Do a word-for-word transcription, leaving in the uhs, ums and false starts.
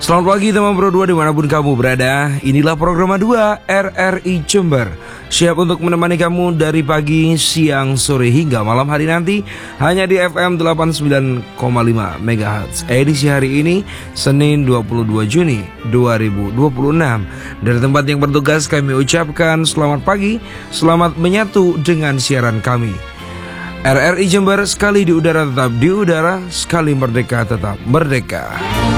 Selamat pagi teman Pro dua dimanapun kamu berada. Inilah program dua R R I Jember, siap untuk menemani kamu dari pagi, siang, sore hingga malam hari nanti, hanya di F M delapan puluh sembilan koma lima megahertz. Edisi hari ini Senin dua puluh dua Juni dua ribu dua puluh enam. Dari tempat yang bertugas kami ucapkan selamat pagi, selamat menyatu dengan siaran kami. R R I Jember, sekali di udara tetap di udara, sekali merdeka tetap merdeka.